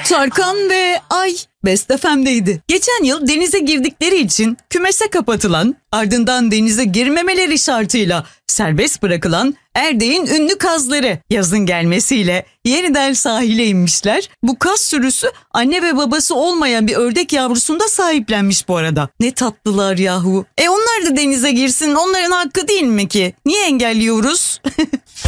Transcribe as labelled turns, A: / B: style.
A: Tarkan ve Ay Best FM'deydi. Geçen yıl denize girdikleri için kümese kapatılan, ardından denize girmemeleri şartıyla serbest bırakılan Erdek'in ünlü kazları yazın gelmesiyle yeniden sahile inmişler. Bu kaz sürüsü anne ve babası olmayan bir ördek yavrusunu da sahiplenmiş bu arada. Ne tatlılar yahu. Onlar da denize girsin, onların hakkı değil mi ki? Niye engelliyoruz?